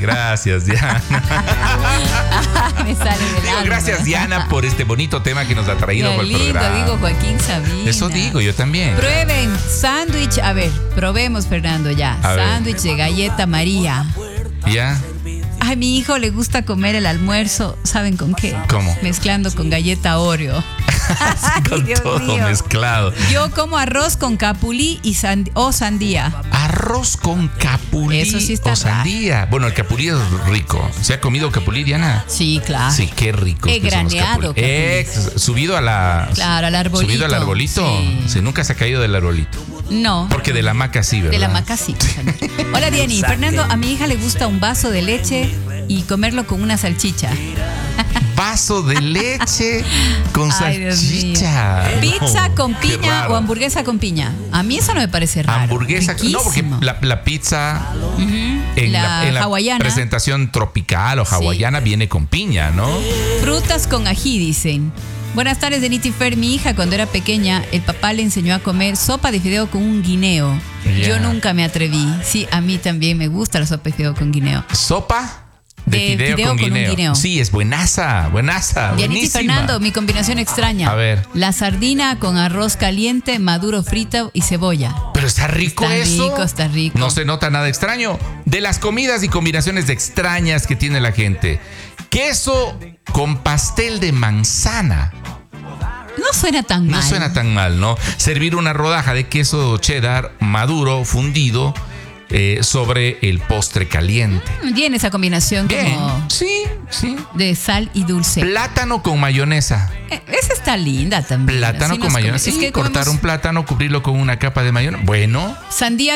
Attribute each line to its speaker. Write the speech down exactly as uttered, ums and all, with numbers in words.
Speaker 1: Gracias, Diana.
Speaker 2: Me sale del
Speaker 1: Digo,
Speaker 2: alma.
Speaker 1: gracias, Diana, por este bonito tema que nos ha traído
Speaker 2: Qué
Speaker 1: por el
Speaker 2: lindo,
Speaker 1: programa.
Speaker 2: digo Joaquín Sabina.
Speaker 1: Eso digo, yo también.
Speaker 2: Prueben sándwich. A ver, probemos, Fernando, ya.
Speaker 1: A ver.
Speaker 2: Sándwich de galleta María.
Speaker 1: ¿Ya?
Speaker 2: A mi hijo le gusta comer el almuerzo, ¿saben con qué?
Speaker 1: ¿Cómo?
Speaker 2: Mezclando con galleta Oreo. Ay,
Speaker 1: Con
Speaker 2: Dios
Speaker 1: todo
Speaker 2: mío.
Speaker 1: mezclado.
Speaker 2: Yo como arroz con capulí y sand- o sandía.
Speaker 1: Arroz con capulí
Speaker 2: Eso sí está
Speaker 1: o sandía. Bueno, el capulí es rico. ¿Se ha comido capulí, Diana?
Speaker 2: Sí, claro.
Speaker 1: Sí, qué rico.
Speaker 2: He graneado capulí.
Speaker 1: Eh, subido a la.
Speaker 2: Claro, al arbolito.
Speaker 1: Subido al arbolito.
Speaker 2: Sí.
Speaker 1: Sí, nunca se ha caído del arbolito.
Speaker 2: No.
Speaker 1: Porque de la maca sí, ¿verdad?
Speaker 2: De la maca sí. Hola, Diani. Fernando, a mi hija le gusta un vaso de leche y comerlo con una salchicha.
Speaker 1: Vaso de leche con
Speaker 2: Ay, Dios
Speaker 1: salchicha.
Speaker 2: mío. Pizza
Speaker 1: No,
Speaker 2: con
Speaker 1: qué
Speaker 2: piña
Speaker 1: raro.
Speaker 2: o hamburguesa con piña. A mí eso no me parece raro.
Speaker 1: Hamburguesa.
Speaker 2: Riquísimo.
Speaker 1: No, porque la, la pizza en
Speaker 2: La
Speaker 1: la, en la
Speaker 2: hawaiana.
Speaker 1: presentación tropical o
Speaker 2: Sí.
Speaker 1: hawaiana viene con piña, ¿no?
Speaker 2: Frutas con ají, dicen. Buenas tardes, Denity Fer. Mi hija, cuando era pequeña, el papá le enseñó a comer sopa de fideo con un guineo.
Speaker 1: Ya.
Speaker 2: Yo nunca me atreví. Sí, a mí también me gusta la sopa de fideo con guineo.
Speaker 1: Sopa de,
Speaker 2: De
Speaker 1: fideo,
Speaker 2: fideo
Speaker 1: con,
Speaker 2: con un
Speaker 1: guineo.
Speaker 2: guineo.
Speaker 1: Sí, es buenaza, buenaza,
Speaker 2: Dianita y
Speaker 1: buenísima.
Speaker 2: Fernando, mi combinación extraña.
Speaker 1: A ver.
Speaker 2: La sardina con arroz caliente, maduro frito y cebolla.
Speaker 1: Pero está rico
Speaker 2: Está
Speaker 1: eso.
Speaker 2: rico, está rico.
Speaker 1: No se nota nada extraño. De las comidas y combinaciones extrañas que tiene la gente. Queso con pastel de manzana.
Speaker 2: No suena tan mal.
Speaker 1: No suena tan mal, ¿no? Servir una rodaja de queso cheddar maduro, fundido, eh, sobre el postre caliente.
Speaker 2: Bien esa combinación
Speaker 1: Bien.
Speaker 2: como
Speaker 1: Sí, sí.
Speaker 2: de sal y dulce.
Speaker 1: Plátano con mayonesa.
Speaker 2: Eh, Esa está linda también.
Speaker 1: Plátano
Speaker 2: Así
Speaker 1: con
Speaker 2: nos
Speaker 1: mayonesa.
Speaker 2: come-
Speaker 1: Sí,
Speaker 2: es que
Speaker 1: cortar
Speaker 2: comemos
Speaker 1: un plátano, cubrirlo con una capa de mayonesa. Bueno.
Speaker 2: sandía